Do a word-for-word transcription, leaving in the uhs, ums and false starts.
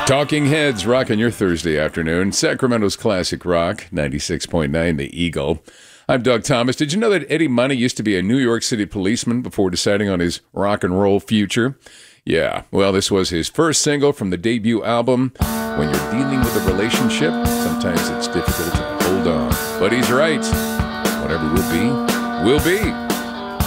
Talking Heads rocking your Thursday afternoon. Sacramento's classic rock, ninety-six point nine The Eagle. I'm Doug Thomas. Did you know that Eddie Money used to be a New York City policeman before deciding on his rock and roll future? Yeah, well, this was his first single from the debut album. When you're dealing with a relationship, sometimes it's difficult to hold on. But he's right. Whatever will be, will be.